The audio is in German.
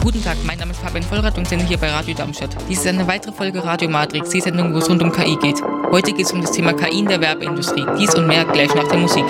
Guten Tag, mein Name ist Fabian Vollrath und sende hier bei Radio Darmstadt. Dies ist eine weitere Folge Radio Matrix, die Sendung, wo es rund um KI geht. Heute geht es um das Thema KI in der Werbeindustrie. Dies und mehr gleich nach der Musik.